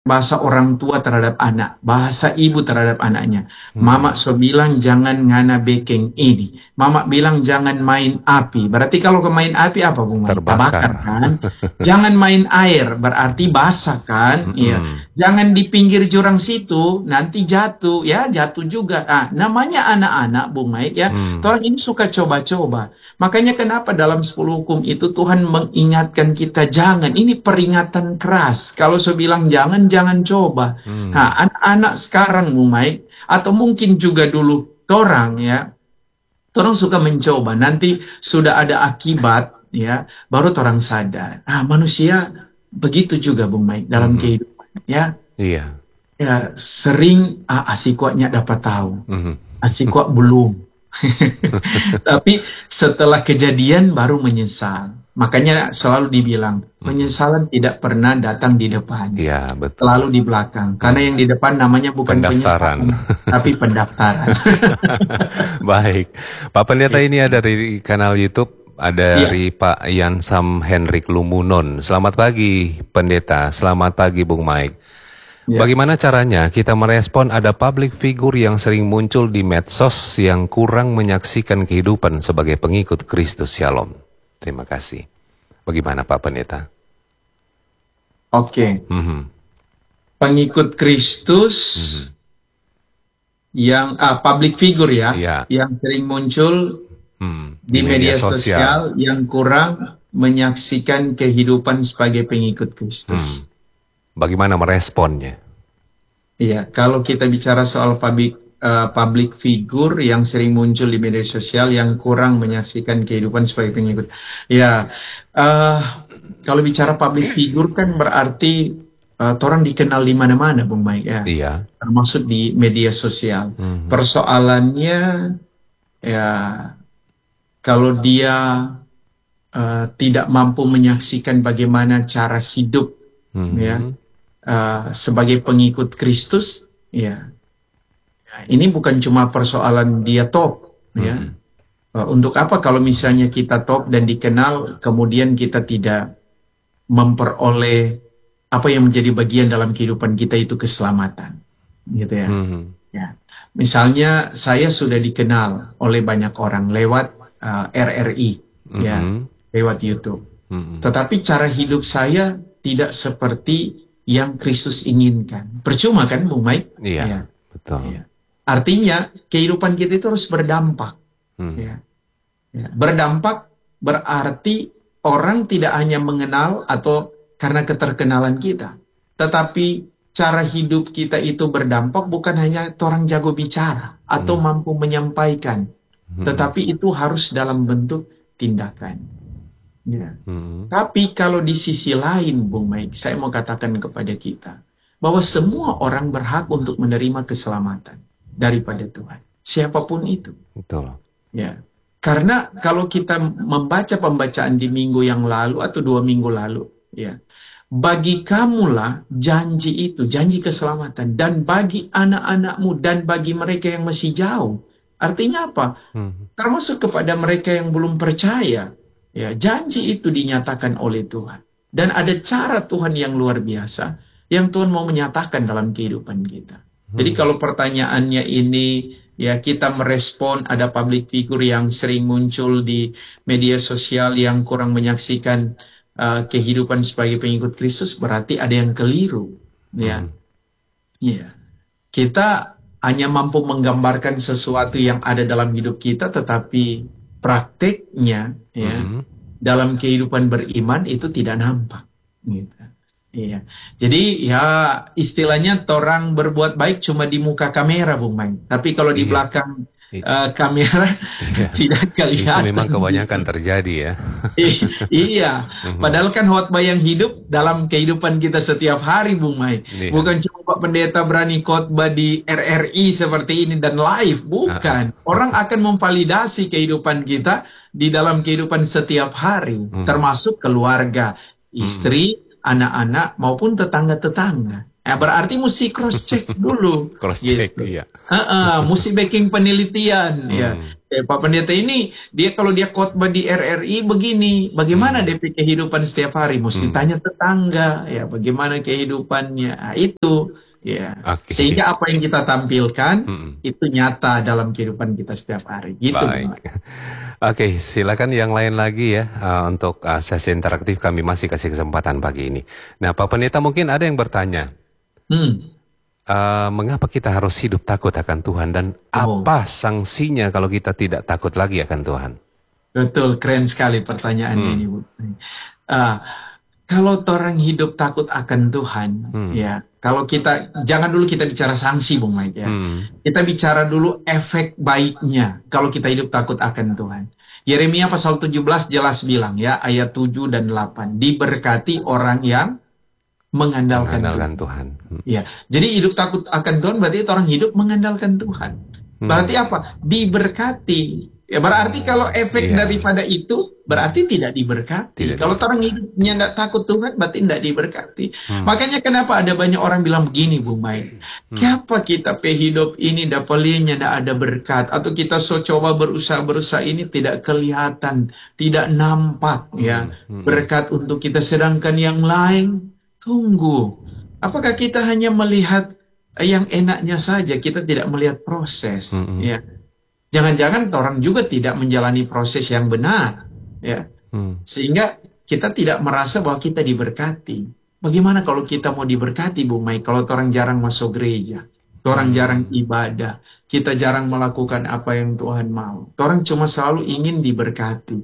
bahasa orang tua terhadap anak, bahasa ibu terhadap anaknya. Mama Hmm. so bilang jangan ngana bekeng ini. Mama bilang jangan main api. Berarti kalau ke main api apa Bung Mai? Terbakar. Tabakar kan? Jangan main air, berarti basah kan? Iya. Mm-mm. Jangan di pinggir jurang situ, nanti jatuh. Ya, jatuh juga. Ah, namanya anak-anak Bung Mai ya. Hmm. Orang ini suka coba-coba. Makanya kenapa dalam 10 hukum itu Tuhan mengingatkan kita jangan. Ini peringatan keras. Kalau saya bilang jangan, jangan coba. Nah, Hmm. anak-anak sekarang, Bu Mike, atau mungkin juga dulu orang ya, orang suka mencoba. Nanti sudah ada akibat ya, baru orang sadar. Ah, manusia begitu juga, Bung Mike, dalam Mhm. kehidupan ya. Iya. Ya, sering asik kuatnya dapat tahu, Mhm. asik kuat belum. Tapi setelah kejadian baru menyesal. Makanya selalu dibilang, Mhm. penyesalan tidak pernah datang di depan, Iya, betul. selalu di belakang. Karena Mhm. yang di depan namanya bukan Pendaftaran. penyesalan, tapi pendaftaran. Baik. Pak Pendeta, Ya, ini ada dari kanal YouTube, ada iya, dari Pak Yansam Henrik Lumunon. Selamat pagi, Pendeta. Selamat pagi, Bung Mike. iya. Bagaimana caranya kita merespon ada public figure yang sering muncul di medsos yang kurang menyaksikan kehidupan sebagai pengikut Kristus? Shalom. Terima kasih. Bagaimana Pak Pendeta? Oke. Mhm. Pengikut Kristus Mhm. yang public figure ya, Iya. yang sering muncul Di di media media sosial. sosial yang kurang menyaksikan kehidupan sebagai pengikut Hmm. Kristus. Bagaimana meresponnya? Iya, kalau kita bicara soal public figure yang sering muncul di media sosial yang kurang menyaksikan kehidupan sebagai pengikut. Ya, eh, kalau bicara public figure kan berarti orang dikenal di mana-mana, Bung Mike ya, Iya. termasuk di media sosial. Mhm. Persoalannya ya, kalau dia tidak mampu menyaksikan bagaimana cara hidup ya Mhm. sebagai pengikut Kristus, ya ini bukan cuma persoalan dia top, ya. Mhm. Untuk apa kalau misalnya kita top dan dikenal, kemudian kita tidak memperoleh apa yang menjadi bagian dalam kehidupan kita itu keselamatan, gitu ya. Mhm. Ya, misalnya saya sudah dikenal oleh banyak orang lewat RRI, ya, Mhm. lewat YouTube. Mhm. Tetapi cara hidup saya tidak seperti yang Kristus inginkan. Percuma kan, Bu Mike? Iya, Ya, betul. ya. Artinya kehidupan kita itu harus berdampak. Mhm. Ya. Ya. Berdampak berarti orang tidak hanya mengenal atau karena keterkenalan kita, tetapi cara hidup kita itu berdampak bukan hanya orang jago bicara atau Mhm. mampu menyampaikan, Mhm. tetapi itu harus dalam bentuk tindakan. Ya. Mhm. Tapi kalau di sisi lain, Bung Mike, saya mau katakan kepada kita bahwa semua orang berhak untuk menerima keselamatan daripada Tuhan, siapapun itu. Betul. Ya, karena kalau kita membaca pembacaan di minggu yang lalu atau 2 minggu lalu, ya, bagi kamulah janji itu, janji keselamatan, dan bagi anak-anakmu dan bagi mereka yang masih jauh. Artinya apa? Mhm. Termasuk kepada mereka yang belum percaya. Ya, janji itu dinyatakan oleh Tuhan. Dan ada cara Tuhan yang luar biasa yang Tuhan mau menyatakan dalam kehidupan kita. Jadi Mhm. kalau pertanyaannya ini ya kita merespon ada public figure yang sering muncul di media sosial yang kurang menyaksikan kehidupan sebagai pengikut Kristus berarti ada yang keliru. Ya, Mhm. ya. Kita hanya mampu menggambarkan sesuatu yang ada dalam hidup kita, tetapi prakteknya ya Mhm. dalam kehidupan beriman itu tidak nampak. Gitu. Iya. Jadi ya istilahnya orang berbuat baik cuma di muka kamera, Bung Main. Tapi kalau di Iya. belakang I- kamera Iya. tidak Itu memang kelihatan kebanyakan justru. terjadi ya. Iya, Mhm. padahal kan khotbah yang hidup dalam kehidupan kita setiap hari, Bung Mai. Iya. Bukan cuma Pak Pendeta berani khotbah di RRI seperti ini dan live, Ah, bukan. Orang akan memvalidasi kehidupan kita di dalam kehidupan setiap hari, mhm. termasuk keluarga, Mhm. istri, anak-anak maupun tetangga-tetangga. Berarti mesti cross check dulu, Cross check, gitu. iya. Mesti backing penelitian, ya. Hmm. Pak Pendeta ini dia kalau dia khotbah di RRI begini, bagaimana Hmm. DP kehidupan setiap hari? Mesti Hmm. tanya tetangga, ya, bagaimana kehidupannya. Itu, ya. Oke. Sehingga apa yang kita tampilkan Hmm. itu nyata dalam kehidupan kita setiap hari. Gitu, Baik. Bung. Oke, silakan yang lain lagi ya, untuk sesi interaktif kami masih kasih kesempatan pagi ini. Nah, Pak Pendeta mungkin ada yang bertanya, Hmm. mengapa kita harus hidup takut akan Tuhan dan Oh, apa sanksinya kalau kita tidak takut lagi akan Tuhan? betul, keren sekali pertanyaannya ini, Hmm. Bu. Ah, Kalau orang hidup takut akan Tuhan, Hmm. ya, kalau kita, jangan dulu kita bicara sanksi, Bung Mike, ya. Hmm. Kita bicara dulu efek baiknya kalau kita hidup takut akan Tuhan. Yeremia pasal 17 jelas bilang, ya, ayat 7 dan 8. Diberkati orang yang mengandalkan Mengandalkan Tuhan. Tuhan. Ya, jadi hidup takut akan Tuhan berarti orang hidup mengandalkan Tuhan. Berarti Hmm. apa? Diberkati. Ya, berarti kalau efek Iya. daripada itu berarti tidak diberkati. Tidak Kalau orang diberkati. hidupnya tidak takut Tuhan berarti tidak diberkati. Hmm. Makanya kenapa ada banyak orang bilang begini, Bung Mai. Hmm. Kenapa kita pe hidup ini dapatnya tidak ada berkat atau kita so coba berusaha ini tidak kelihatan, tidak nampak ya berkat untuk kita sedangkan yang lain tunggu. Apakah kita hanya melihat yang enaknya saja, kita tidak melihat proses, ya. Jangan-jangan orang juga tidak menjalani proses yang benar, ya. Sehingga kita tidak merasa bahwa kita diberkati. Bagaimana kalau kita mau diberkati, Bu Mai? Kalau orang jarang masuk gereja, orang jarang ibadah, kita jarang melakukan apa yang Tuhan mau. Orang cuma selalu ingin diberkati,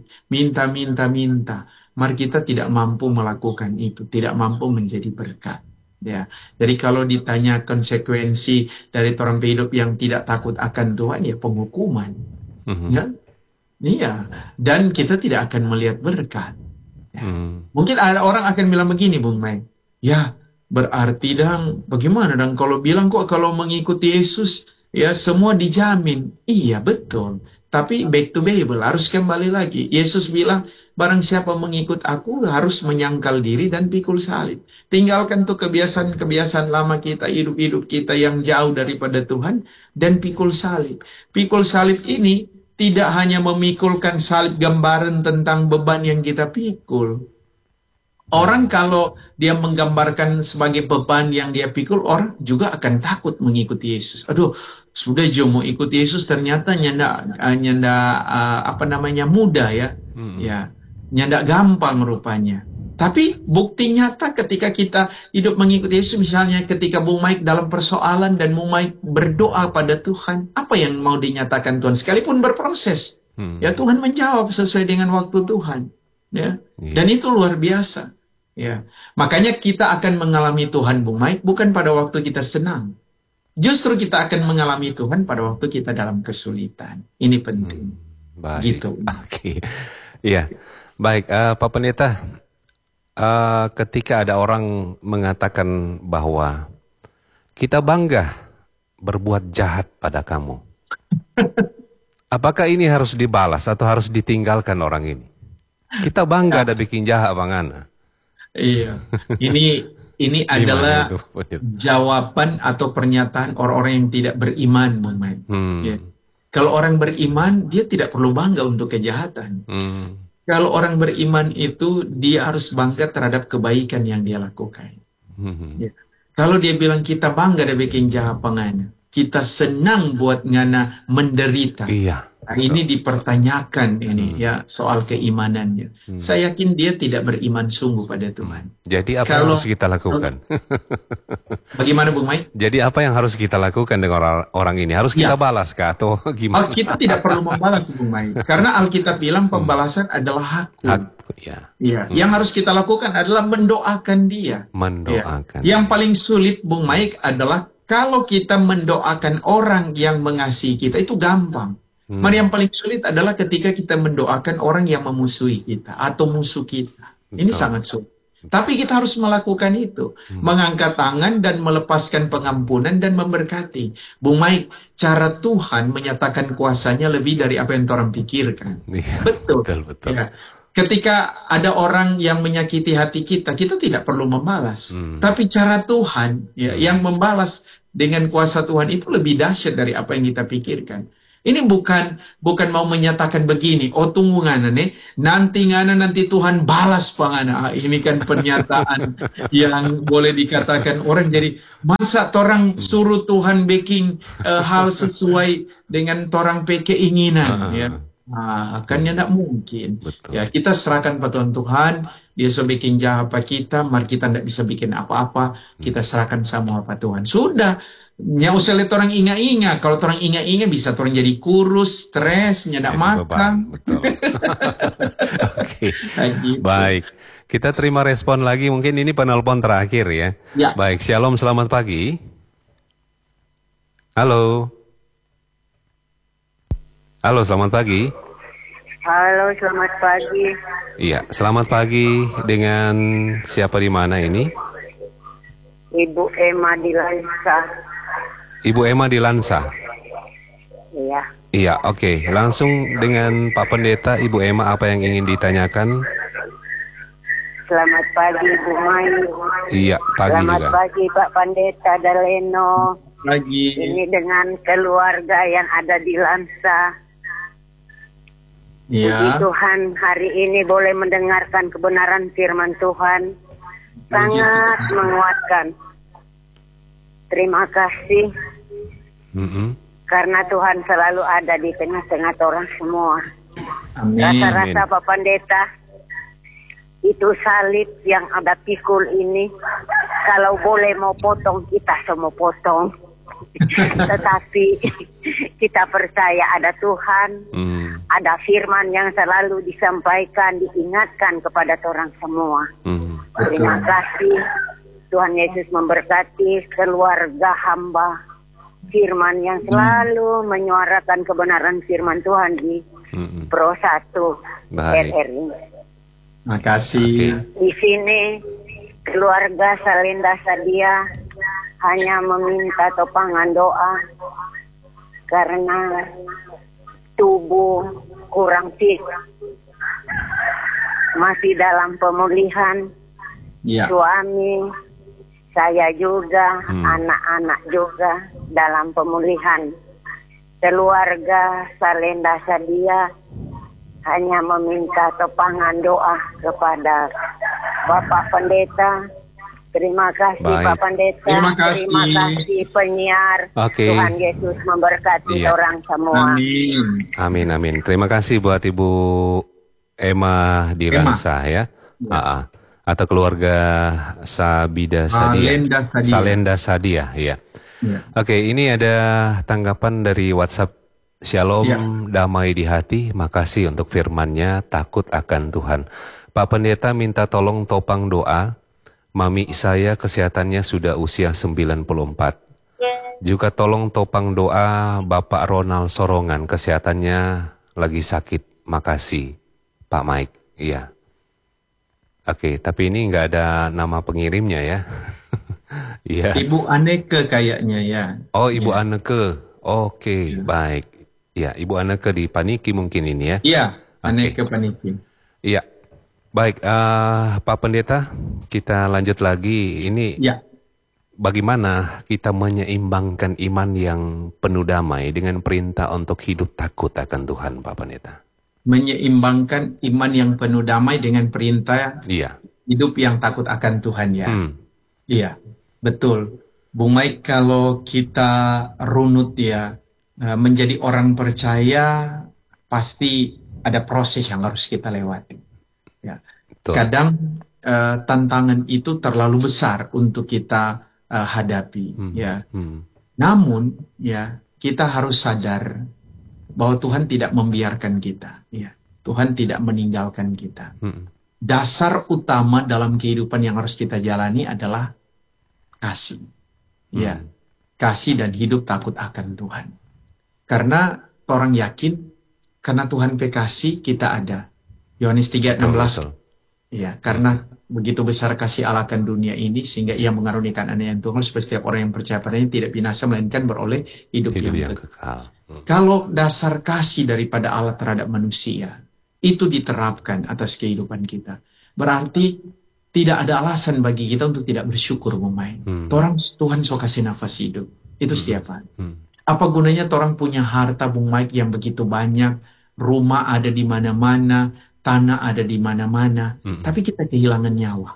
minta. Mari kita tidak mampu melakukan itu, tidak mampu menjadi berkat. Ya, jadi kalau ditanya konsekuensi dari orang hidup yang tidak takut akan Tuhan, ya penghukuman, ya, iya, dan kita tidak akan melihat berkat. Ya. Mungkin ada orang akan bilang begini, Bung Mai, ya berarti dong, bagaimana dong kalau bilang kok kalau mengikuti Yesus, ya semua dijamin. Iya betul, tapi back to Bible harus kembali lagi. Yesus bilang, barang siapa mengikut aku harus menyangkal diri dan pikul salib. Tinggalkan tuh kebiasaan-kebiasaan lama kita, hidup-hidup kita yang jauh daripada Tuhan, dan pikul salib. Pikul salib ini tidak hanya memikulkan salib gambaran tentang beban yang kita pikul. Orang kalau dia menggambarkan sebagai beban yang dia pikul, orang juga akan takut mengikuti Yesus. Aduh, sudah jo mau ikut Yesus ternyata nyanda apa namanya mudah ya. Ya, nyanda gampang rupanya. Tapi bukti nyata ketika kita hidup mengikuti Yesus, misalnya ketika Bung Mike dalam persoalan dan Bung Mike berdoa pada Tuhan, apa yang mau dinyatakan Tuhan? Sekalipun berproses, ya Tuhan menjawab sesuai dengan waktu Tuhan. Ya, dan itu luar biasa. Ya, makanya kita akan mengalami Tuhan, Bung Mike, bukan pada waktu kita senang. Justru kita akan mengalami Tuhan pada waktu kita dalam kesulitan. Ini penting. Baik. Gitu. Oke. Iya. Baik, Pak Pendeta. Ketika ada orang mengatakan bahwa kita bangga berbuat jahat pada kamu, apakah ini harus dibalas atau harus ditinggalkan orang ini? Kita bangga ada bikin jahat, Bang Ana. Iya, ini adalah jawaban atau pernyataan orang-orang yang tidak beriman, Bung Mike. Ya. Kalau orang beriman, dia tidak perlu bangga untuk kejahatan. Kalau orang beriman itu, dia harus bangga terhadap kebaikan yang dia lakukan. Ya. Kalau dia bilang kita bangga ada bikin jahat pengana, kita senang buat ngana menderita. Iya. Nah, ini dipertanyakan ini ya soal keimanannya. Saya yakin dia tidak beriman sungguh pada Tuhan. Jadi apa yang harus kita lakukan? Bagaimana Bung Mike? Jadi apa yang harus kita lakukan dengan orang ini? Harus kita balas kah atau gimana? Kita tidak perlu membalas Bung Mike. Karena Alkitab bilang pembalasan adalah hakku. Ya. Yang harus kita lakukan adalah mendoakan dia. Mendoakan. Yang paling sulit Bung Mike adalah kalau kita mendoakan orang yang mengasihi kita itu gampang. Mari yang paling sulit adalah ketika kita mendoakan orang yang memusuhi kita atau musuh kita. Ini sangat sulit. Tapi kita harus melakukan itu. Mengangkat tangan dan melepaskan pengampunan dan memberkati. Bung Mike, cara Tuhan menyatakan kuasanya lebih dari apa yang orang pikirkan. Iya, betul. Betul. Ya. Ketika ada orang yang menyakiti hati kita, kita tidak perlu membalas. Tapi cara Tuhan yang membalas dengan kuasa Tuhan itu lebih dahsyat dari apa yang kita pikirkan. Ini bukan mau menyatakan begini, oh tunggu ngana nih, nanti Tuhan balas pangana. Ini kan pernyataan yang boleh dikatakan orang jadi masa orang suruh Tuhan bikin hal sesuai dengan orang pe keinginan ya. Nah, akannya tidak mungkin. Betul. Ya, kita serahkan pada Tuhan. Dia sudah bikin jahat apa kita, mari kita tidak bisa bikin apa-apa. Kita serahkan sama apa Tuhan. Sudah. Nya usah lihat orang ingat-ingat. Kalau orang ingat-ingat bisa orang jadi kurus, stres, nyedak makan. Betul. Oke. Gitu. Baik. Kita terima respon lagi. Mungkin ini penelpon terakhir ya. Ya. Baik. Shalom, selamat pagi. Halo. Halo, selamat pagi. Halo, selamat pagi. Iya, selamat pagi. Dengan siapa di mana ini? Ibu Emma di Lansa. Ibu Emma di Lansa. Iya. Iya, oke. Langsung dengan Pak Pendeta, Ibu Emma, apa yang ingin ditanyakan? Selamat pagi, Bu Mai. Iya, pagi Selamat juga. pagi, Pak Pendeta Daleno. Lagi. Ini dengan keluarga yang ada di Lansa. Puji Ya. Tuhan, hari ini boleh mendengarkan kebenaran firman Tuhan. Sangat menguatkan. Terima kasih. Karena Tuhan selalu ada di tengah-tengah orang semua. Amin. Rasa-rasa Pak Pendeta, itu salib yang ada pikul ini, kalau boleh mau potong, kita semua potong. Tetapi kita percaya ada Tuhan, ada firman yang selalu disampaikan, diingatkan kepada orang semua. Terima kasih. Tuhan Yesus memberkati keluarga hamba firman yang selalu menyuarakan kebenaran firman Tuhan di Pro 1 RRI. Terima kasih. Di sini keluarga Salenda Sadia hanya meminta topangan doa karena tubuh kurang fit, masih dalam pemulihan. Ya. Suami saya juga, anak-anak juga dalam pemulihan. Keluarga Salenda Sadia hanya meminta topangan doa kepada Bapak Pendeta. Terima kasih. Baik. Pak Pendeta. Terima kasih. Terima kasih penyiar. Oke. Tuhan Yesus memberkati Iya. orang semua. Amin. Amin. Terima kasih buat Ibu Emma di Emma. Lansa ya. Atau keluarga Sabida Sadia. Salenda Sadia, ya. Oke, ini ada tanggapan dari WhatsApp. Shalom, damai di hati, makasih untuk firman-Nya, takut akan Tuhan. Pak Pendeta minta tolong topang doa, mami saya kesehatannya sudah usia 94. Juga tolong topang doa Bapak Ronald Sorongan, kesehatannya lagi sakit, makasih. Pak Mike, iya. Oke, tapi ini nggak ada nama pengirimnya ya. Iya. Ibu Aneke kayaknya ya. Oh, Ibu Aneke. Oke, baik. Ya, Ibu Aneke di Paniki mungkin ini ya. Iya, Aneke Paniki. Iya. Baik, Pak Pendeta, kita lanjut lagi. Ini bagaimana kita menyeimbangkan iman yang penuh damai dengan perintah untuk hidup takut akan Tuhan, Pak Pendeta? Menyeimbangkan iman yang penuh damai dengan perintah hidup yang takut akan Tuhan ya. Iya, betul. Bung Mike, kalau kita runut ya, menjadi orang percaya pasti ada proses yang harus kita lewati. Ya. Kadang tantangan itu terlalu besar untuk kita hadapi. Ya. Namun ya kita harus sadar bahwa Tuhan tidak membiarkan kita. Ya. Tuhan tidak meninggalkan kita. Dasar utama dalam kehidupan yang harus kita jalani adalah kasih. Ya. Kasih dan hidup takut akan Tuhan. Karena orang yakin, karena Tuhan kasih kita ada. Yohanes 3:16. Ya, karena begitu besar kasih Allah akan dunia ini, sehingga ia mengaruniakan anaknya yang tunggal, supaya setiap orang yang percaya padanya tidak binasa, melainkan beroleh hidup yang kekal. Kalau dasar kasih daripada Allah terhadap manusia, itu diterapkan atas kehidupan kita, berarti tidak ada alasan bagi kita untuk tidak bersyukur, Bung Mai. Tuhan so kasih nafas hidup itu setiap hari. Apa gunanya orang punya harta, Bung Mike, yang begitu banyak, rumah ada di mana-mana, tanah ada di mana-mana, tapi kita kehilangan nyawa.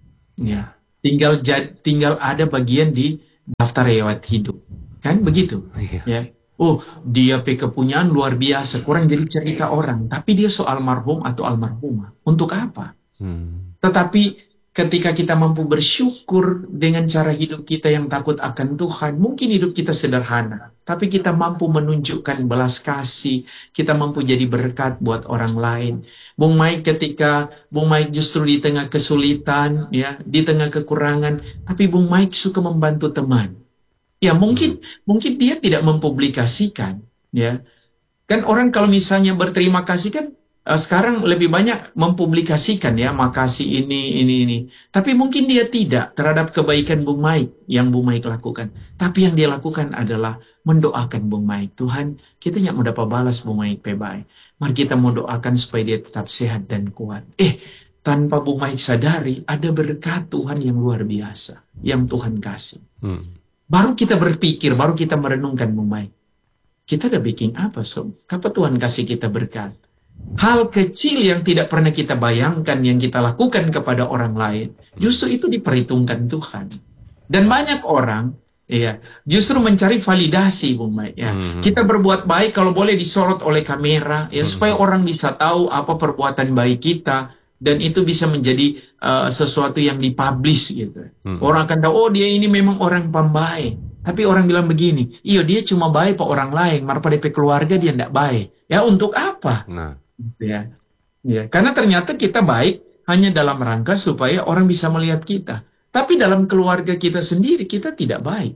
Ya, tinggal ada bagian di daftar riwayat hidup, kan begitu? Ya. Oh, dia kepunyaan luar biasa, kurang jadi cerita orang, tapi dia soal almarhum atau almarhumah. Untuk apa? Tetapi ketika kita mampu bersyukur dengan cara hidup kita yang takut akan Tuhan, mungkin hidup kita sederhana, tapi kita mampu menunjukkan belas kasih, kita mampu jadi berkat buat orang lain. Bung Mike, ketika Bung Mike justru di tengah kesulitan, ya, di tengah kekurangan, tapi Bung Mike suka membantu teman. Ya, mungkin dia tidak mempublikasikan, ya. Kan orang kalau misalnya berterima kasih kan sekarang lebih banyak mempublikasikan, ya, makasih ini. Tapi mungkin dia tidak terhadap kebaikan Bung Mike yang Bung Mike lakukan. Tapi yang dia lakukan adalah mendoakan Bung Mike. Tuhan, kita tidak mau dapat balas Bung Mike baik. Mari kita mau doakan supaya dia tetap sehat dan kuat. Tanpa Bung Mike sadari, ada berkat Tuhan yang luar biasa yang Tuhan kasih. Baru kita berpikir, baru kita merenungkan, Bung Mike, kita udah bikin apa, Sob? Kapan Tuhan kasih kita berkat? Hal kecil yang tidak pernah kita bayangkan yang kita lakukan kepada orang lain, justru itu diperhitungkan Tuhan. Dan banyak orang, ya, justru mencari validasi, Bung Mike. Ya. Kita berbuat baik kalau boleh disorot oleh kamera, ya, supaya orang bisa tahu apa perbuatan baik kita. Dan itu bisa menjadi sesuatu yang dipublish gitu. Orang akan tahu, oh dia ini memang orang pembaik. Tapi orang bilang begini, iya dia cuma baik pak orang lain, pada keluarga dia tidak baik. Ya untuk apa? Ya, karena ternyata kita baik hanya dalam rangka supaya orang bisa melihat kita. Tapi dalam keluarga kita sendiri kita tidak baik.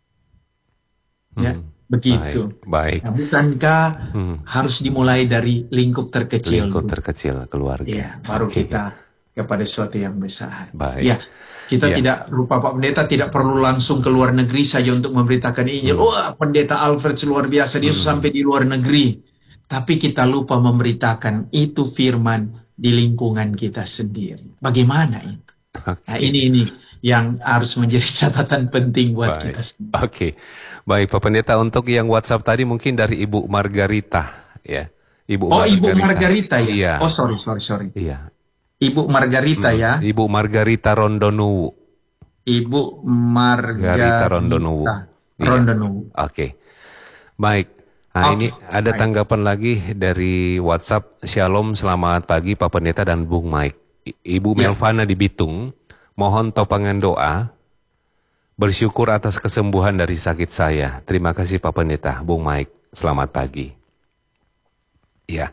Ya. Begitu. Baik. Nah, bukankah harus dimulai dari lingkup terkecil? Lingkup terkecil keluarga. Ya, baru kita kepada sesuatu yang besar. Baik. Ya, kita tidak lupa Pak Pendeta tidak perlu langsung ke luar negeri saja untuk memberitakan Injil. Wah, Pendeta Alfred luar biasa dia sampai di luar negeri. Tapi kita lupa memberitakan itu firman di lingkungan kita sendiri. Bagaimana itu? Nah, ini yang harus menjadi catatan penting buat kita sendiri. Oke. Baik, Pak Pendeta, untuk yang WhatsApp tadi mungkin dari Ibu Margarita, ya. Ibu Margarita ya. Iya. Oh, sorry. Iya. Ibu Margarita ya. Ibu Margarita Rondonuwu. Ibu Margarita Rondonuwu. Rondonuwu. Oke. Baik. Nah, ini ada tanggapan lagi dari WhatsApp. Shalom, selamat pagi Pak Pendeta dan Bung Mike. Ibu Melvana di Bitung, mohon topangan doa. Bersyukur atas kesembuhan dari sakit saya. Terima kasih Pak Pendeta. Bung Mike, selamat pagi. Ya,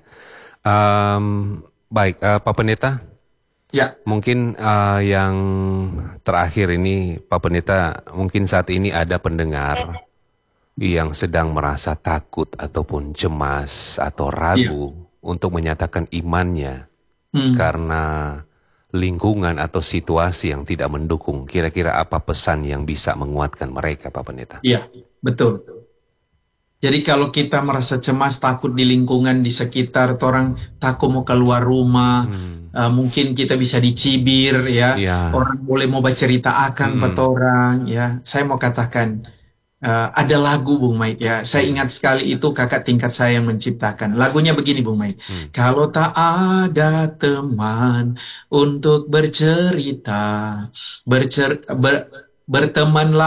baik Pak Pendeta. Ya. Mungkin yang terakhir ini Pak Pendeta, mungkin saat ini ada pendengar yang sedang merasa takut ataupun cemas atau ragu untuk menyatakan imannya karena lingkungan atau situasi yang tidak mendukung. Kira-kira apa pesan yang bisa menguatkan mereka, Pak Pendeta? Iya, betul. Jadi kalau kita merasa cemas, takut di lingkungan di sekitar, orang takut mau keluar rumah, mungkin kita bisa dicibir, ya. Orang boleh mau bercerita akan orang, ya. Saya mau katakan, ada lagu Bung Mike ya, saya ingat sekali itu kakak tingkat saya yang menciptakan. Lagunya begini Bung Mike, kalau tak ada teman untuk bercerita, bertemanlah